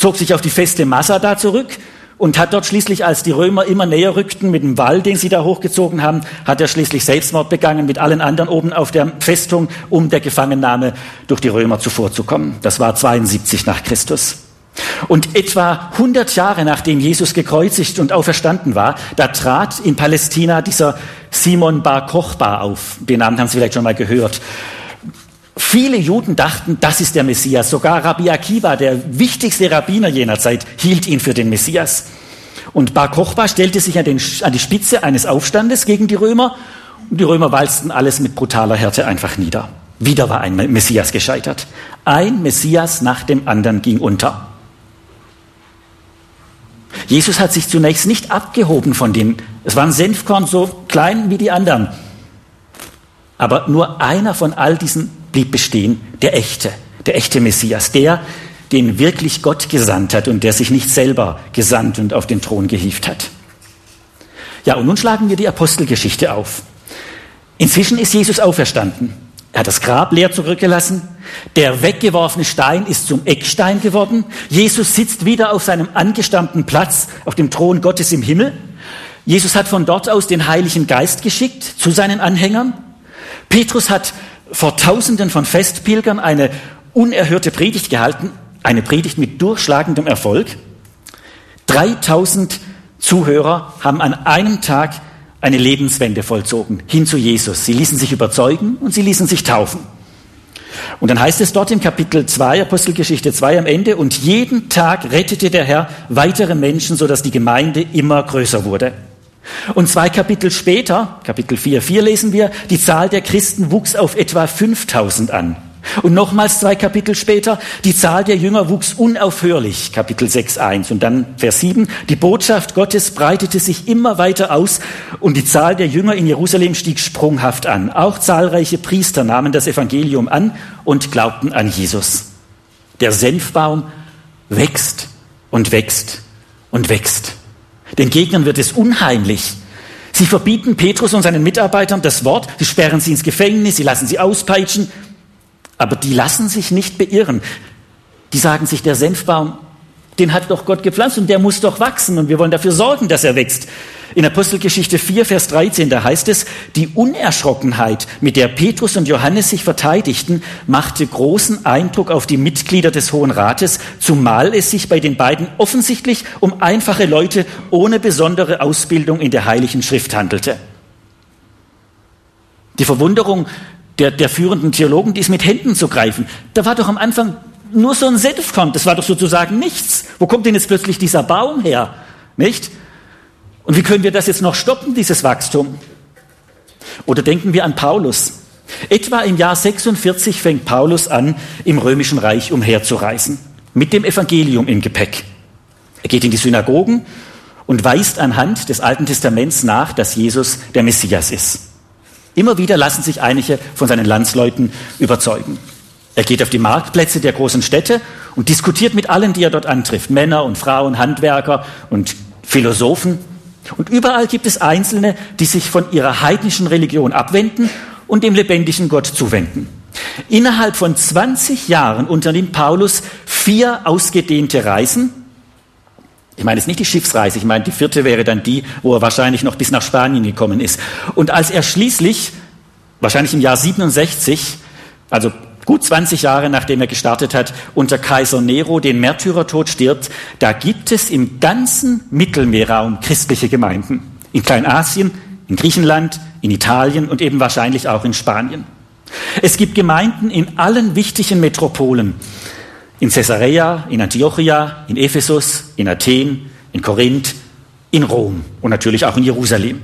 zog sich auf die Feste Masada zurück und hat dort schließlich, als die Römer immer näher rückten mit dem Wall, den sie da hochgezogen haben, hat er schließlich Selbstmord begangen mit allen anderen oben auf der Festung, um der Gefangennahme durch die Römer zuvorzukommen. Das war 72 nach Christus. Und etwa 100 Jahre nachdem Jesus gekreuzigt und auferstanden war, da trat in Palästina dieser Simon Bar Kochba auf. Den Namen haben Sie vielleicht schon mal gehört. Viele Juden dachten, das ist der Messias. Sogar Rabbi Akiva, der wichtigste Rabbiner jener Zeit, hielt ihn für den Messias. Und Bar Kochba stellte sich an die Spitze eines Aufstandes gegen die Römer. Und die Römer walzten alles mit brutaler Härte einfach nieder. Wieder war ein Messias gescheitert. Ein Messias nach dem anderen ging unter. Jesus hat sich zunächst nicht abgehoben von denen. Es war ein Senfkorn so klein wie die anderen. Aber nur einer von all diesen blieb bestehen, der echte Messias, der, den wirklich Gott gesandt hat und der sich nicht selber gesandt und auf den Thron gehievt hat. Ja, und nun schlagen wir die Apostelgeschichte auf. Inzwischen ist Jesus auferstanden. Er hat das Grab leer zurückgelassen. Der weggeworfene Stein ist zum Eckstein geworden. Jesus sitzt wieder auf seinem angestammten Platz auf dem Thron Gottes im Himmel. Jesus hat von dort aus den Heiligen Geist geschickt zu seinen Anhängern. Petrus hat vor Tausenden von Festpilgern eine unerhörte Predigt gehalten, eine Predigt mit durchschlagendem Erfolg. 3000 Zuhörer haben an einem Tag eine Lebenswende vollzogen, hin zu Jesus. Sie ließen sich überzeugen und sie ließen sich taufen. Und dann heißt es dort im Kapitel 2, Apostelgeschichte 2 am Ende, und jeden Tag rettete der Herr weitere Menschen, sodass die Gemeinde immer größer wurde. Und 2 Kapitel später, Kapitel 4 lesen wir, die Zahl der Christen wuchs auf etwa 5000 an. Und nochmals 2 Kapitel später, die Zahl der Jünger wuchs unaufhörlich, Kapitel 6,1. Und dann Vers 7, die Botschaft Gottes breitete sich immer weiter aus und die Zahl der Jünger in Jerusalem stieg sprunghaft an. Auch zahlreiche Priester nahmen das Evangelium an und glaubten an Jesus. Der Senfbaum wächst und wächst und wächst. Den Gegnern wird es unheimlich. Sie verbieten Petrus und seinen Mitarbeitern das Wort, sie sperren sie ins Gefängnis, sie lassen sie auspeitschen. Aber die lassen sich nicht beirren. Die sagen sich, der Senfbaum, den hat doch Gott gepflanzt und der muss doch wachsen und wir wollen dafür sorgen, dass er wächst. In Apostelgeschichte 4, Vers 13, da heißt es, die Unerschrockenheit, mit der Petrus und Johannes sich verteidigten, machte großen Eindruck auf die Mitglieder des Hohen Rates, zumal es sich bei den beiden offensichtlich um einfache Leute ohne besondere Ausbildung in der Heiligen Schrift handelte. Die Verwunderung der führenden Theologen, die ist mit Händen zu greifen. Da war doch am Anfang nur so ein Senfkorn, das war doch sozusagen nichts. Wo kommt denn jetzt plötzlich dieser Baum her? Nicht? Und wie können wir das jetzt noch stoppen, dieses Wachstum? Oder denken wir an Paulus. Etwa im Jahr 46 fängt Paulus an, im Römischen Reich umherzureisen, mit dem Evangelium im Gepäck. Er geht in die Synagogen und weist anhand des Alten Testaments nach, dass Jesus der Messias ist. Immer wieder lassen sich einige von seinen Landsleuten überzeugen. Er geht auf die Marktplätze der großen Städte und diskutiert mit allen, die er dort antrifft. Männer und Frauen, Handwerker und Philosophen. Und überall gibt es Einzelne, die sich von ihrer heidnischen Religion abwenden und dem lebendigen Gott zuwenden. Innerhalb von 20 Jahren unternimmt Paulus 4 ausgedehnte Reisen. Ich meine jetzt nicht die Schiffsreise, ich meine die 4. wäre dann die, wo er wahrscheinlich noch bis nach Spanien gekommen ist. Und als er schließlich, wahrscheinlich im Jahr 67, also gut 20 Jahre nachdem er gestartet hat, unter Kaiser Nero den Märtyrertod stirbt, da gibt es im ganzen Mittelmeerraum christliche Gemeinden. In Kleinasien, in Griechenland, in Italien und eben wahrscheinlich auch in Spanien. Es gibt Gemeinden in allen wichtigen Metropolen. In Caesarea, in Antiochia, in Ephesus, in Athen, in Korinth, in Rom und natürlich auch in Jerusalem.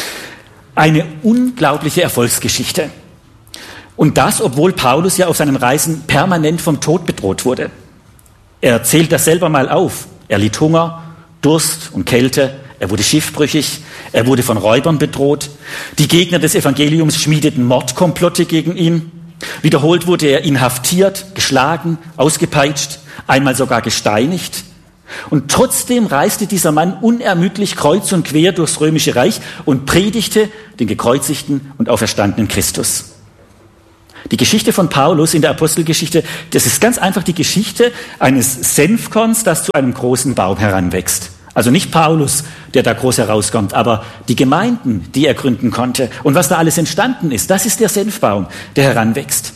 Eine unglaubliche Erfolgsgeschichte. Und das, obwohl Paulus ja auf seinen Reisen permanent vom Tod bedroht wurde. Er zählt das selber mal auf. Er litt Hunger, Durst und Kälte. Er wurde schiffbrüchig. Er wurde von Räubern bedroht. Die Gegner des Evangeliums schmiedeten Mordkomplotte gegen ihn. Wiederholt wurde er inhaftiert, geschlagen, ausgepeitscht, einmal sogar gesteinigt. Und trotzdem reiste dieser Mann unermüdlich kreuz und quer durchs Römische Reich und predigte den gekreuzigten und auferstandenen Christus. Die Geschichte von Paulus in der Apostelgeschichte, das ist ganz einfach die Geschichte eines Senfkorns, das zu einem großen Baum heranwächst. Also nicht Paulus, der da groß herauskommt, aber die Gemeinden, die er gründen konnte. Und was da alles entstanden ist, das ist der Senfbaum, der heranwächst.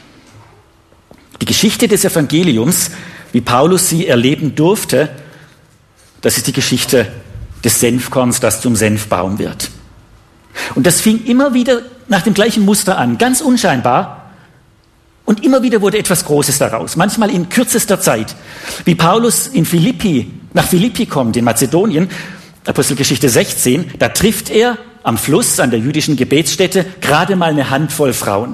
Die Geschichte des Evangeliums, wie Paulus sie erleben durfte, das ist die Geschichte des Senfkorns, das zum Senfbaum wird. Und das fing immer wieder nach dem gleichen Muster an, ganz unscheinbar. Und immer wieder wurde etwas Großes daraus, manchmal in kürzester Zeit. Wie Paulus nach Philippi kommt, in Mazedonien, Apostelgeschichte 16, da trifft er am Fluss, an der jüdischen Gebetsstätte, gerade mal eine Handvoll Frauen.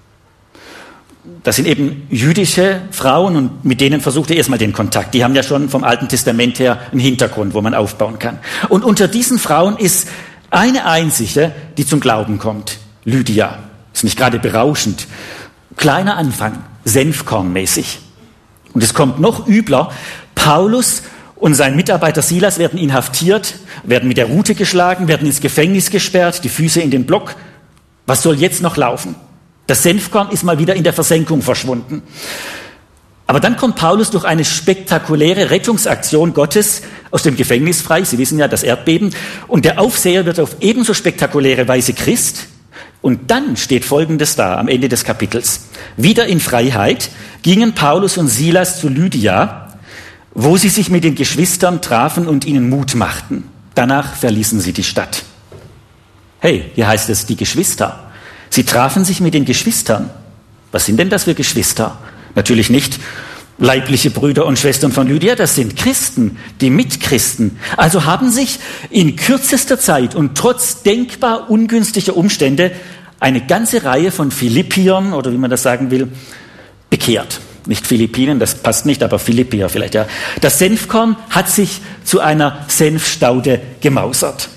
Das sind eben jüdische Frauen und mit denen versucht er erstmal den Kontakt. Die haben ja schon vom Alten Testament her einen Hintergrund, wo man aufbauen kann. Und unter diesen Frauen ist eine einzige, die zum Glauben kommt, Lydia. Ist nicht gerade berauschend. Kleiner Anfang, Senfkornmäßig. Und es kommt noch übler. Paulus und sein Mitarbeiter Silas werden inhaftiert, werden mit der Rute geschlagen, werden ins Gefängnis gesperrt, die Füße in den Block. Was soll jetzt noch laufen? Das Senfkorn ist mal wieder in der Versenkung verschwunden. Aber dann kommt Paulus durch eine spektakuläre Rettungsaktion Gottes aus dem Gefängnis frei. Sie wissen ja, das Erdbeben. Und der Aufseher wird auf ebenso spektakuläre Weise Christ. Und dann steht Folgendes da am Ende des Kapitels. Wieder in Freiheit gingen Paulus und Silas zu Lydia, wo sie sich mit den Geschwistern trafen und ihnen Mut machten. Danach verließen sie die Stadt. Hey, hier heißt es die Geschwister. Sie trafen sich mit den Geschwistern. Was sind denn das für Geschwister? Natürlich nicht leibliche Brüder und Schwestern von Lydia, das sind Christen, die Mitchristen. Also haben sich in kürzester Zeit und trotz denkbar ungünstiger Umstände eine ganze Reihe von Philippiern, oder wie man das sagen will, bekehrt. Nicht Philippinen, das passt nicht, aber Philippier vielleicht, ja. Das Senfkorn hat sich zu einer Senfstaude gemausert.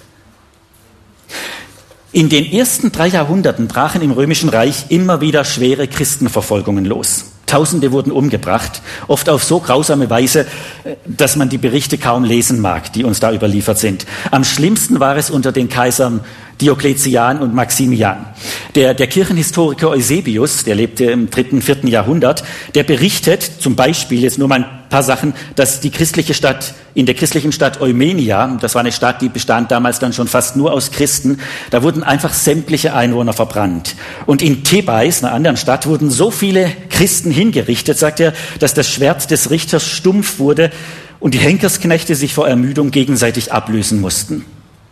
In den ersten 3 Jahrhunderten brachen im Römischen Reich immer wieder schwere Christenverfolgungen los. Tausende wurden umgebracht, oft auf so grausame Weise, dass man die Berichte kaum lesen mag, die uns da überliefert sind. Am schlimmsten war es unter den Kaisern Diokletian und Maximian. Der Kirchenhistoriker Eusebius, der lebte im 3., 4. Jahrhundert, der berichtet zum Beispiel, jetzt nur mal ein paar Sachen, dass in der christlichen Stadt Eumenia, das war eine Stadt, die bestand damals dann schon fast nur aus Christen, da wurden einfach sämtliche Einwohner verbrannt. Und in Thebais, einer anderen Stadt, wurden so viele Christen hingerichtet, sagt er, dass das Schwert des Richters stumpf wurde und die Henkersknechte sich vor Ermüdung gegenseitig ablösen mussten.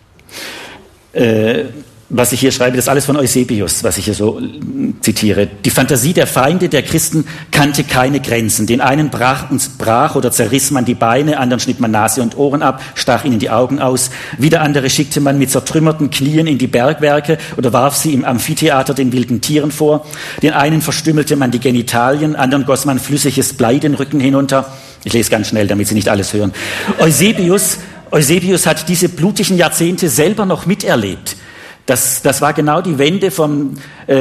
Was ich hier schreibe, das ist alles von Eusebius, was ich hier so zitiere. Die Fantasie der Feinde der Christen kannte keine Grenzen. Den einen brach oder zerriss man die Beine, anderen schnitt man Nase und Ohren ab, stach ihnen die Augen aus. Wieder andere schickte man mit zertrümmerten Knien in die Bergwerke oder warf sie im Amphitheater den wilden Tieren vor. Den einen verstümmelte man die Genitalien, anderen goss man flüssiges Blei den Rücken hinunter. Ich lese ganz schnell, damit Sie nicht alles hören. Eusebius hat diese blutigen Jahrzehnte selber noch miterlebt. Das war genau die Wende vom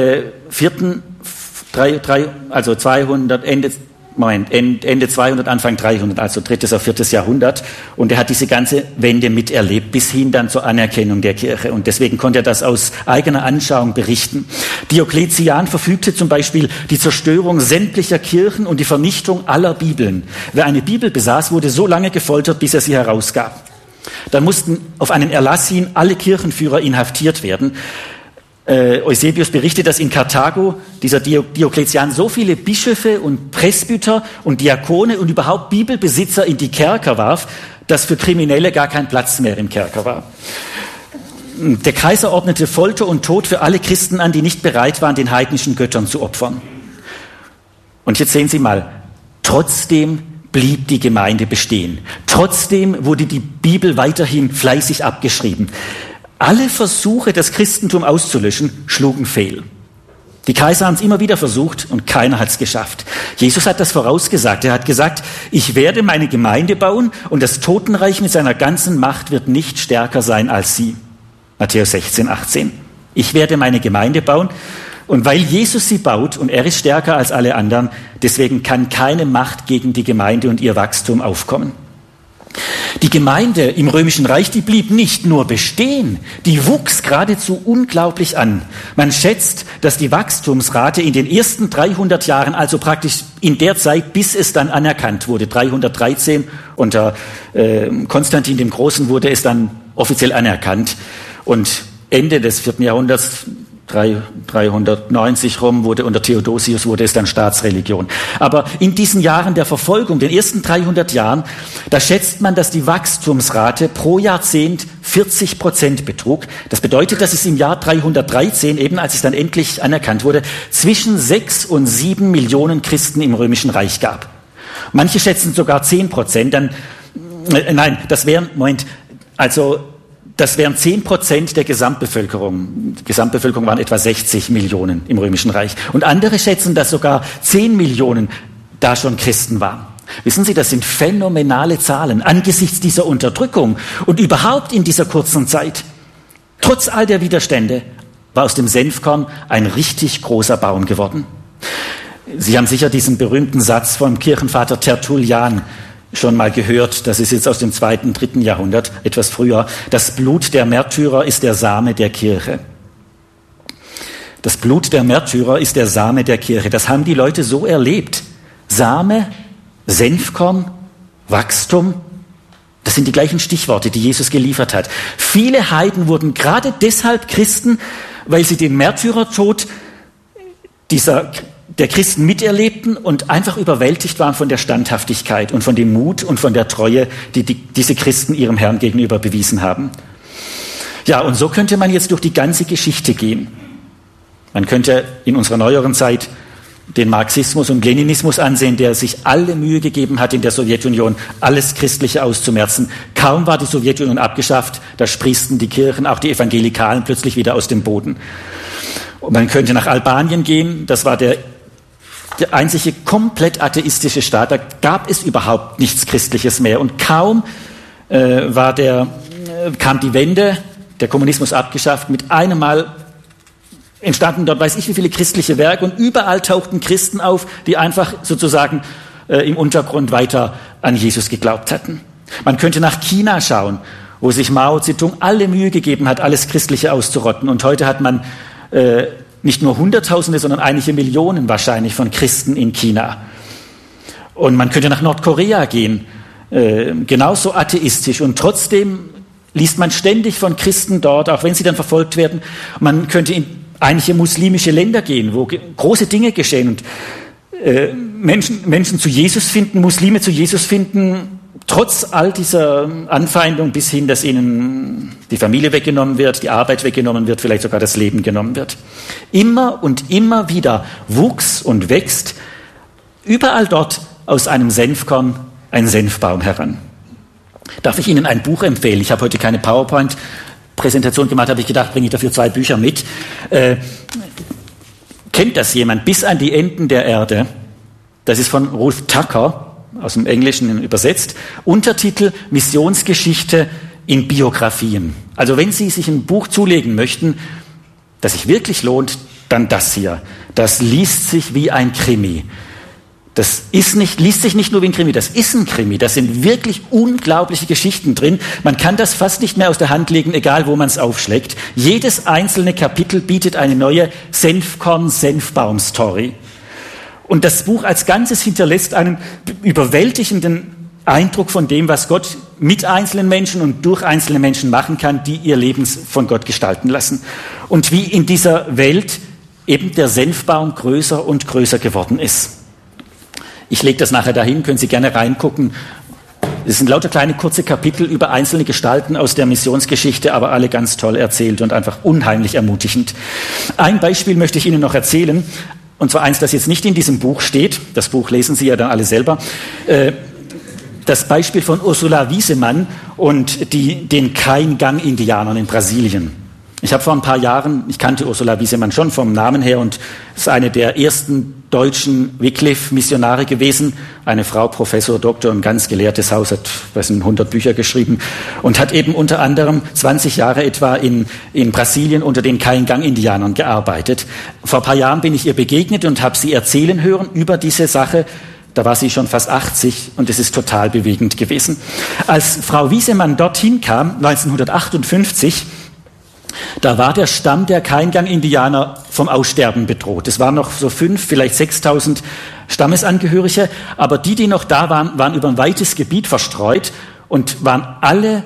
200, Ende 200, Anfang 300, also 3. auf 4. Jahrhundert. Und er hat diese ganze Wende miterlebt, bis hin dann zur Anerkennung der Kirche. Und deswegen konnte er das aus eigener Anschauung berichten. Diokletian verfügte zum Beispiel die Zerstörung sämtlicher Kirchen und die Vernichtung aller Bibeln. Wer eine Bibel besaß, wurde so lange gefoltert, bis er sie herausgab. Dann mussten auf einen Erlass hin alle Kirchenführer inhaftiert werden. Eusebius berichtet, dass in Karthago dieser Diokletian so viele Bischöfe und Presbyter und Diakone und überhaupt Bibelbesitzer in die Kerker warf, dass für Kriminelle gar kein Platz mehr im Kerker war. Der Kaiser ordnete Folter und Tod für alle Christen an, die nicht bereit waren, den heidnischen Göttern zu opfern. Und jetzt sehen Sie mal, trotzdem blieb die Gemeinde bestehen. Trotzdem wurde die Bibel weiterhin fleißig abgeschrieben. Alle Versuche, das Christentum auszulöschen, schlugen fehl. Die Kaiser haben es immer wieder versucht und keiner hat es geschafft. Jesus hat das vorausgesagt. Er hat gesagt, ich werde meine Gemeinde bauen und das Totenreich mit seiner ganzen Macht wird nicht stärker sein als sie. Matthäus 16, 18. Ich werde meine Gemeinde bauen. Und weil Jesus sie baut und er ist stärker als alle anderen, deswegen kann keine Macht gegen die Gemeinde und ihr Wachstum aufkommen. Die Gemeinde im Römischen Reich, die blieb nicht nur bestehen, die wuchs geradezu unglaublich an. Man schätzt, dass die Wachstumsrate in den ersten 300 Jahren, also praktisch in der Zeit, bis es dann anerkannt wurde, 313 unter Konstantin dem Großen wurde es dann offiziell anerkannt und Ende des 4. Jahrhunderts 390 rum unter Theodosius wurde es dann Staatsreligion. Aber in diesen Jahren der Verfolgung, den ersten 300 Jahren, da schätzt man, dass die Wachstumsrate pro Jahrzehnt 40% betrug. Das bedeutet, dass es im Jahr 313, eben als es dann endlich anerkannt wurde, zwischen 6 und 7 Millionen Christen im Römischen Reich gab. Manche schätzen sogar 10%. Das wären 10% der Gesamtbevölkerung. Die Gesamtbevölkerung waren etwa 60 Millionen im Römischen Reich. Und andere schätzen, dass sogar 10 Millionen da schon Christen waren. Wissen Sie, das sind phänomenale Zahlen angesichts dieser Unterdrückung und überhaupt in dieser kurzen Zeit. Trotz all der Widerstände war aus dem Senfkorn ein richtig großer Baum geworden. Sie haben sicher diesen berühmten Satz vom Kirchenvater Tertullian schon mal gehört, das ist jetzt aus dem 2., 3. Jahrhundert, etwas früher. Das Blut der Märtyrer ist der Same der Kirche. Das Blut der Märtyrer ist der Same der Kirche. Das haben die Leute so erlebt. Same, Senfkorn, Wachstum, das sind die gleichen Stichworte, die Jesus geliefert hat. Viele Heiden wurden gerade deshalb Christen, weil sie den Märtyrertod der Christen miterlebten und einfach überwältigt waren von der Standhaftigkeit und von dem Mut und von der Treue, die diese Christen ihrem Herrn gegenüber bewiesen haben. Ja, und so könnte man jetzt durch die ganze Geschichte gehen. Man könnte in unserer neueren Zeit den Marxismus und Leninismus ansehen, der sich alle Mühe gegeben hat, in der Sowjetunion alles Christliche auszumerzen. Kaum war die Sowjetunion abgeschafft, da sprießten die Kirchen, auch die Evangelikalen, plötzlich wieder aus dem Boden. Und man könnte nach Albanien gehen, das war der einzige komplett atheistische Staat, da gab es überhaupt nichts Christliches mehr. Und kaum kam die Wende, der Kommunismus abgeschafft, mit einem Mal entstanden dort weiß ich wie viele christliche Werke und überall tauchten Christen auf, die einfach sozusagen im Untergrund weiter an Jesus geglaubt hatten. Man könnte nach China schauen, wo sich Mao Zedong alle Mühe gegeben hat, alles Christliche auszurotten. Und heute hat man nicht nur Hunderttausende, sondern einige Millionen wahrscheinlich von Christen in China. Und man könnte nach Nordkorea gehen, genauso atheistisch. Und trotzdem liest man ständig von Christen dort, auch wenn sie dann verfolgt werden. Man könnte in einige muslimische Länder gehen, wo große Dinge geschehen und Menschen zu Jesus finden, Muslime zu Jesus finden, trotz all dieser Anfeindung bis hin, dass ihnen die Familie weggenommen wird, die Arbeit weggenommen wird, vielleicht sogar das Leben genommen wird. Immer und immer wieder wuchs und wächst überall dort aus einem Senfkorn ein Senfbaum heran. Darf ich Ihnen ein Buch empfehlen? Ich habe heute keine PowerPoint-Präsentation gemacht, habe ich gedacht, bringe ich dafür 2 Bücher mit. Kennt das jemand? Bis an die Enden der Erde. Das ist von Ruth Tucker, aus dem Englischen übersetzt. Untertitel Missionsgeschichte in Biografien. Also wenn Sie sich ein Buch zulegen möchten, das sich wirklich lohnt, dann das hier. Das liest sich wie ein Krimi. Liest sich nicht nur wie ein Krimi, das ist ein Krimi. Da sind wirklich unglaubliche Geschichten drin. Man kann das fast nicht mehr aus der Hand legen, egal wo man es aufschlägt. Jedes einzelne Kapitel bietet eine neue Senfkorn-Senfbaum-Story. Und das Buch als Ganzes hinterlässt einen überwältigenden Eindruck von dem, was Gott mit einzelnen Menschen und durch einzelne Menschen machen kann, die ihr Leben von Gott gestalten lassen. Und wie in dieser Welt eben der Senfbaum größer und größer geworden ist. Ich lege das nachher dahin, können Sie gerne reingucken. Es sind lauter kleine kurze Kapitel über einzelne Gestalten aus der Missionsgeschichte, aber alle ganz toll erzählt und einfach unheimlich ermutigend. Ein Beispiel möchte ich Ihnen noch erzählen. Und zwar eins, das jetzt nicht in diesem Buch steht. Das Buch lesen Sie ja dann alle selber. Das Beispiel von Ursula Wiesemann und den Kaingang-Indianern in Brasilien. Ich habe vor ein paar Jahren, ich kannte Ursula Wiesemann schon vom Namen her und ist eine der ersten deutschen Wycliffe-Missionare gewesen. Eine Frau, Professor, Doktor, ein ganz gelehrtes Haus, hat 100 Bücher geschrieben und hat eben unter anderem 20 Jahre etwa in Brasilien unter den Kaingang-Indianern gearbeitet. Vor ein paar Jahren bin ich ihr begegnet und habe sie erzählen hören über diese Sache, Da war sie schon fast 80 und es ist total bewegend gewesen. Als Frau Wiesemann dorthin kam, 1958, da war der Stamm der Kaingang-Indianer vom Aussterben bedroht. Es waren noch so 5.000, vielleicht 6.000 Stammesangehörige, aber die noch da waren, waren über ein weites Gebiet verstreut und waren alle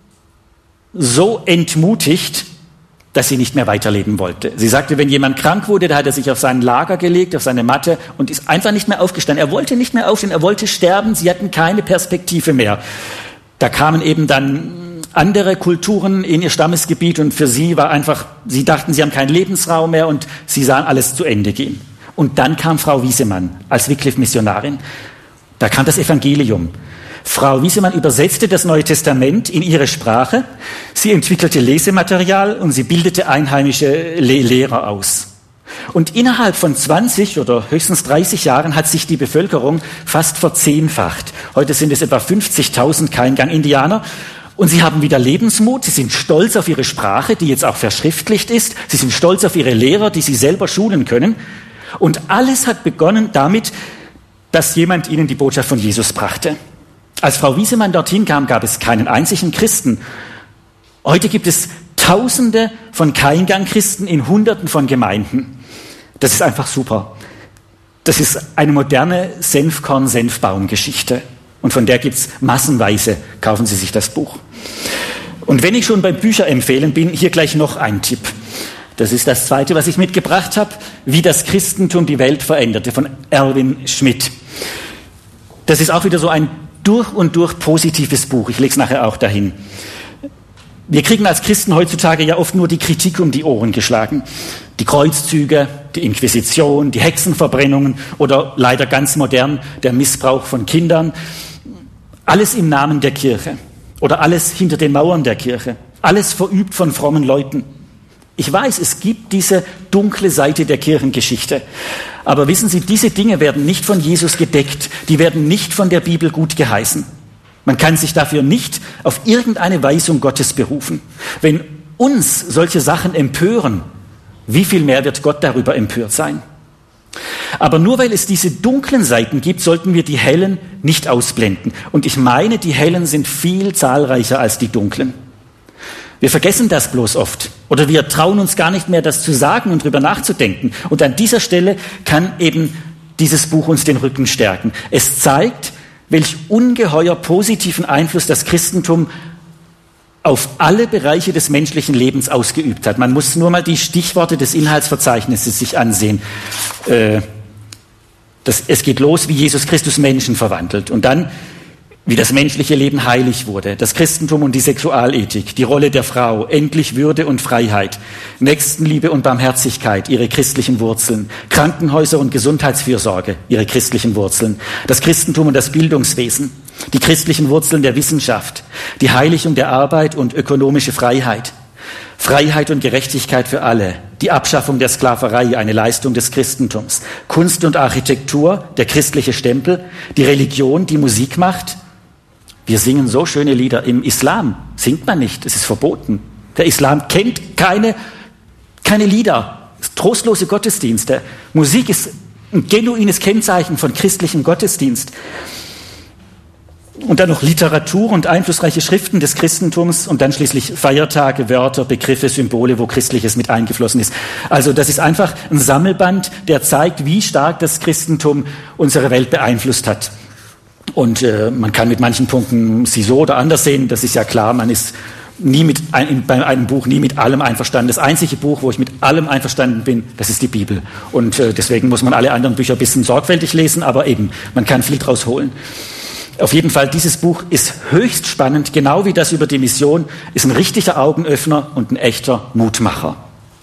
so entmutigt, dass sie nicht mehr weiterleben wollte. Sie sagte, wenn jemand krank wurde, da hat er sich auf sein Lager gelegt, auf seine Matte und ist einfach nicht mehr aufgestanden. Er wollte nicht mehr aufstehen, er wollte sterben, sie hatten keine Perspektive mehr. Da kamen eben dann andere Kulturen in ihr Stammesgebiet und für sie war einfach, sie dachten, sie haben keinen Lebensraum mehr und sie sahen alles zu Ende gehen. Und dann kam Frau Wiesemann als Wycliffe-Missionarin. Da kam das Evangelium. Frau Wiesemann übersetzte das Neue Testament in ihre Sprache. Sie entwickelte Lesematerial und sie bildete einheimische Lehrer aus. Und innerhalb von 20 oder höchstens 30 Jahren hat sich die Bevölkerung fast verzehnfacht. Heute sind es etwa 50.000 Kaingang-Indianer. Und sie haben wieder Lebensmut, sie sind stolz auf ihre Sprache, die jetzt auch verschriftlicht ist. Sie sind stolz auf ihre Lehrer, die sie selber schulen können. Und alles hat begonnen damit, dass jemand ihnen die Botschaft von Jesus brachte. Als Frau Wiesemann dorthin kam, gab es keinen einzigen Christen. Heute gibt es Tausende von Kaingang-Christen in Hunderten von Gemeinden. Das ist einfach super. Das ist eine moderne Senfkorn-Senfbaum-Geschichte. Und von der gibt's massenweise. Kaufen Sie sich das Buch. Und wenn ich schon beim Bücherempfehlen bin, hier gleich noch ein Tipp. Das ist das zweite, was ich mitgebracht habe. Wie das Christentum die Welt veränderte, von Erwin Schmidt. Das ist auch wieder so ein durch und durch positives Buch. Ich lege es nachher auch dahin. Wir kriegen als Christen heutzutage ja oft nur die Kritik um die Ohren geschlagen. Die Kreuzzüge, die Inquisition, die Hexenverbrennungen oder leider ganz modern der Missbrauch von Kindern. Alles im Namen der Kirche oder alles hinter den Mauern der Kirche. Alles verübt von frommen Leuten. Ich weiß, es gibt diese dunkle Seite der Kirchengeschichte. Aber wissen Sie, diese Dinge werden nicht von Jesus gedeckt. Die werden nicht von der Bibel gut geheißen. Man kann sich dafür nicht auf irgendeine Weisung Gottes berufen. Wenn uns solche Sachen empören, wie viel mehr wird Gott darüber empört sein? Aber nur weil es diese dunklen Seiten gibt, sollten wir die hellen nicht ausblenden. Und ich meine, die hellen sind viel zahlreicher als die dunklen. Wir vergessen das bloß oft. Oder wir trauen uns gar nicht mehr, das zu sagen und drüber nachzudenken. Und an dieser Stelle kann eben dieses Buch uns den Rücken stärken. Es zeigt, welch ungeheuer positiven Einfluss das Christentum auf alle Bereiche des menschlichen Lebens ausgeübt hat. Man muss nur mal die Stichworte des Inhaltsverzeichnisses sich ansehen. Es geht los, wie Jesus Christus Menschen verwandelt. Und dann, wie das menschliche Leben heilig wurde, das Christentum und die Sexualethik, die Rolle der Frau, endlich Würde und Freiheit, Nächstenliebe und Barmherzigkeit, ihre christlichen Wurzeln, Krankenhäuser und Gesundheitsfürsorge, ihre christlichen Wurzeln, das Christentum und das Bildungswesen, die christlichen Wurzeln der Wissenschaft, die Heiligung der Arbeit und ökonomische Freiheit, Freiheit und Gerechtigkeit für alle, die Abschaffung der Sklaverei, eine Leistung des Christentums, Kunst und Architektur, der christliche Stempel, die Religion, die Musik macht. Wir singen so schöne Lieder. Im Islam singt man nicht, es ist verboten. Der Islam kennt keine Lieder, trostlose Gottesdienste. Musik ist ein genuines Kennzeichen von christlichem Gottesdienst. Und dann noch Literatur und einflussreiche Schriften des Christentums und dann schließlich Feiertage, Wörter, Begriffe, Symbole, wo Christliches mit eingeflossen ist. Also das ist einfach ein Sammelband, der zeigt, wie stark das Christentum unsere Welt beeinflusst hat. Und man kann mit manchen Punkten sie so oder anders sehen, das ist ja klar, man ist bei einem Buch nie mit allem einverstanden. Das einzige Buch, wo ich mit allem einverstanden bin, das ist die Bibel. Und deswegen muss man alle anderen Bücher ein bisschen sorgfältig lesen, aber eben, man kann viel draus holen. Auf jeden Fall, dieses Buch ist höchst spannend, genau wie das über die Mission, ist ein richtiger Augenöffner und ein echter Mutmacher.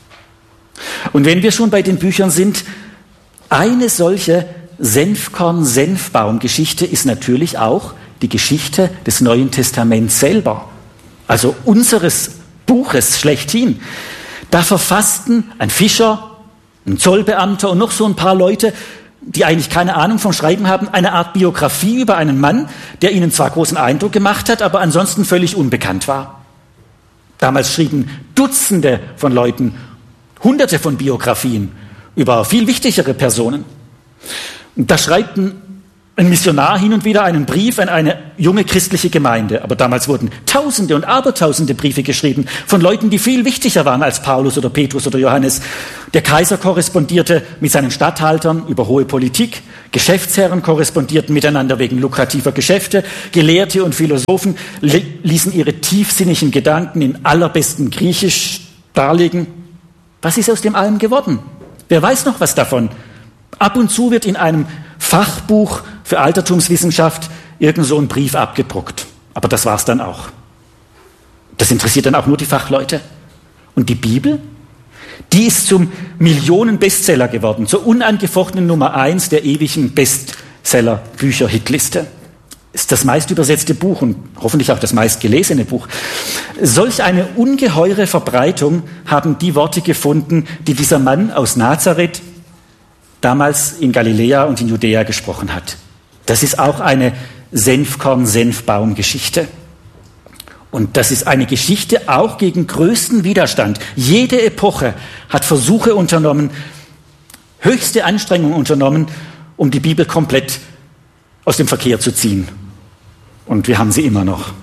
Und wenn wir schon bei den Büchern sind, eine solche Senfkorn-Senfbaum-Geschichte ist natürlich auch die Geschichte des Neuen Testaments selber, also unseres Buches schlechthin. Da verfassten ein Fischer, ein Zollbeamter und noch so ein paar Leute, die eigentlich keine Ahnung vom Schreiben haben, eine Art Biografie über einen Mann, der ihnen zwar großen Eindruck gemacht hat, aber ansonsten völlig unbekannt war. Damals schrieben Dutzende von Leuten Hunderte von Biografien über viel wichtigere Personen. Und da schreibt ein ein Missionar hin und wieder einen Brief an eine junge christliche Gemeinde. Aber damals wurden Tausende und Abertausende Briefe geschrieben von Leuten, die viel wichtiger waren als Paulus oder Petrus oder Johannes. Der Kaiser korrespondierte mit seinen Statthaltern über hohe Politik. Geschäftsherren korrespondierten miteinander wegen lukrativer Geschäfte. Gelehrte und Philosophen ließen ihre tiefsinnigen Gedanken in allerbestem Griechisch darlegen. Was ist aus dem allem geworden? Wer weiß noch was davon? Ab und zu wird in einem Fachbuch für Altertumswissenschaft irgend so ein Brief abgedruckt. Aber das war's dann auch. Das interessiert dann auch nur die Fachleute. Und die Bibel? Die ist zum Millionen-Bestseller geworden, zur unangefochtenen Nummer 1 der ewigen Bestseller-Bücher-Hitliste. Ist das meistübersetzte Buch und hoffentlich auch das meistgelesene Buch. Solch eine ungeheure Verbreitung haben die Worte gefunden, die dieser Mann aus Nazareth damals in Galiläa und in Judäa gesprochen hat. Das ist auch eine Senfkorn-Senfbaum-Geschichte. Und das ist eine Geschichte auch gegen größten Widerstand. Jede Epoche hat Versuche unternommen, höchste Anstrengungen unternommen, um die Bibel komplett aus dem Verkehr zu ziehen. Und wir haben sie immer noch.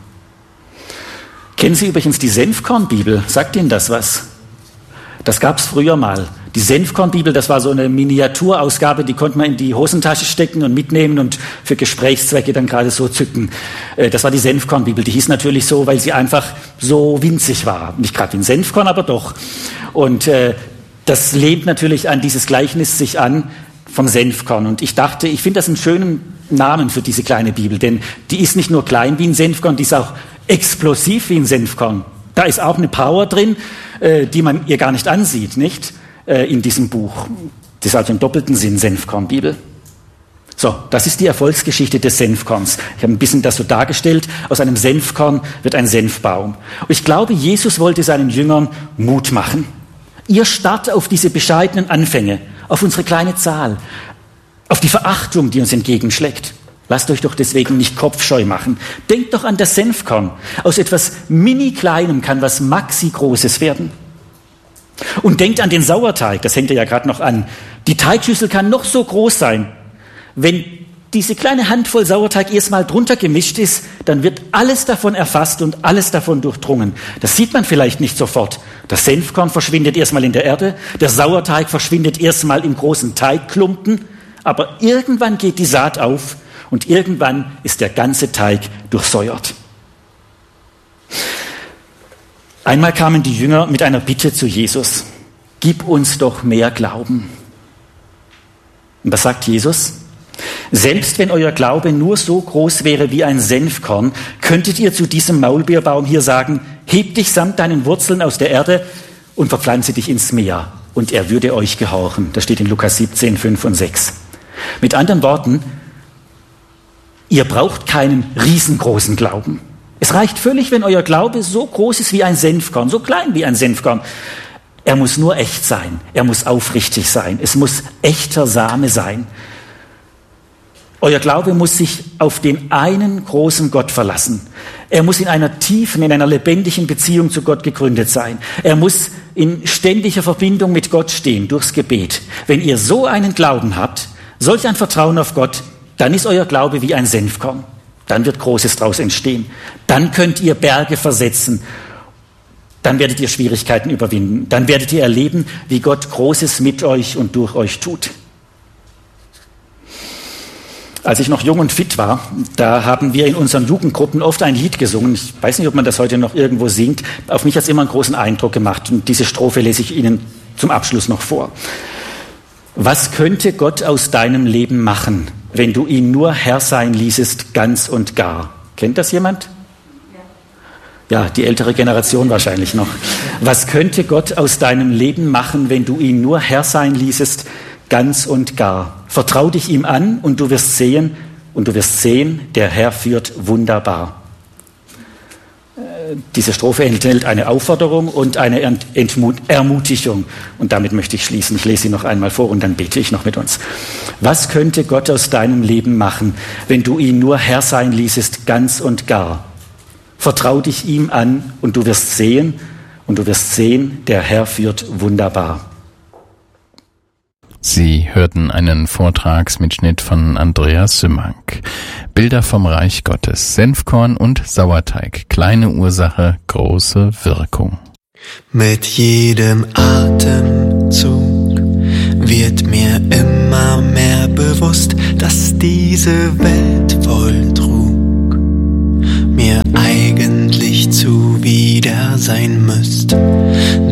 Kennen Sie übrigens die Senfkorn-Bibel? Sagt Ihnen das was? Das gab es früher mal. Die Senfkorn-Bibel, das war so eine Miniaturausgabe, die konnte man in die Hosentasche stecken und mitnehmen und für Gesprächszwecke dann gerade so zücken. Das war die Senfkorn-Bibel. Die hieß natürlich so, weil sie einfach so winzig war. Nicht gerade wie ein Senfkorn, aber doch. Und das lehnt natürlich an dieses Gleichnis sich an vom Senfkorn. Und ich dachte, ich finde das einen schönen Namen für diese kleine Bibel, denn die ist nicht nur klein wie ein Senfkorn, die ist auch explosiv wie ein Senfkorn. Da ist auch eine Power drin, die man ihr gar nicht ansieht, nicht? In diesem Buch. Das ist also im doppelten Sinn Senfkorn-Bibel. So, das ist die Erfolgsgeschichte des Senfkorns. Ich habe ein bisschen das so dargestellt. Aus einem Senfkorn wird ein Senfbaum. Und ich glaube, Jesus wollte seinen Jüngern Mut machen. Ihr starrt auf diese bescheidenen Anfänge, auf unsere kleine Zahl, auf die Verachtung, die uns entgegenschlägt. Lasst euch doch deswegen nicht kopfscheu machen. Denkt doch an das Senfkorn. Aus etwas Mini-Kleinem kann was Maxi-Großes werden. Und denkt an den Sauerteig, das hängt ja gerade noch an. Die Teigschüssel kann noch so groß sein. Wenn diese kleine Handvoll Sauerteig erstmal drunter gemischt ist, dann wird alles davon erfasst und alles davon durchdrungen. Das sieht man vielleicht nicht sofort. Das Senfkorn verschwindet erstmal in der Erde, der Sauerteig verschwindet erstmal im großen Teigklumpen, aber irgendwann geht die Saat auf und irgendwann ist der ganze Teig durchsäuert. Einmal kamen die Jünger mit einer Bitte zu Jesus. Gib uns doch mehr Glauben. Und was sagt Jesus? Selbst wenn euer Glaube nur so groß wäre wie ein Senfkorn, könntet ihr zu diesem Maulbeerbaum hier sagen, heb dich samt deinen Wurzeln aus der Erde und verpflanze dich ins Meer. Und er würde euch gehorchen. Das steht in Lukas 17, 5 und 6. Mit anderen Worten, ihr braucht keinen riesengroßen Glauben. Es reicht völlig, wenn euer Glaube so groß ist wie ein Senfkorn, so klein wie ein Senfkorn. Er muss nur echt sein, er muss aufrichtig sein, es muss echter Same sein. Euer Glaube muss sich auf den einen großen Gott verlassen. Er muss in einer tiefen, in einer lebendigen Beziehung zu Gott gegründet sein. Er muss in ständiger Verbindung mit Gott stehen, durchs Gebet. Wenn ihr so einen Glauben habt, solch ein Vertrauen auf Gott, dann ist euer Glaube wie ein Senfkorn. Dann wird Großes daraus entstehen. Dann könnt ihr Berge versetzen. Dann werdet ihr Schwierigkeiten überwinden. Dann werdet ihr erleben, wie Gott Großes mit euch und durch euch tut. Als ich noch jung und fit war, da haben wir in unseren Jugendgruppen oft ein Lied gesungen. Ich weiß nicht, ob man das heute noch irgendwo singt. Auf mich hat es immer einen großen Eindruck gemacht. Und diese Strophe lese ich Ihnen zum Abschluss noch vor. Was könnte Gott aus deinem Leben machen, wenn du ihn nur Herr sein ließest, ganz und gar? Kennt das jemand? Ja, die ältere Generation wahrscheinlich noch. Was könnte Gott aus deinem Leben machen, wenn du ihn nur Herr sein ließest, ganz und gar? Vertrau dich ihm an und du wirst sehen, der Herr führt wunderbar. Diese Strophe enthält eine Aufforderung und eine Ermutigung. Und damit möchte ich schließen. Ich lese sie noch einmal vor und dann bete ich noch mit uns. Was könnte Gott aus deinem Leben machen, wenn du ihn nur Herr sein ließest, ganz und gar? Vertrau dich ihm an und du wirst sehen, der Herr führt wunderbar. Sie hörten einen Vortragsmitschnitt von Andreas Sümmank. Bilder vom Reich Gottes, Senfkorn und Sauerteig, kleine Ursache, große Wirkung. Mit jedem Atemzug wird mir immer mehr bewusst, dass diese Welt voll Trug mir eigentlich zuwider sein müsst.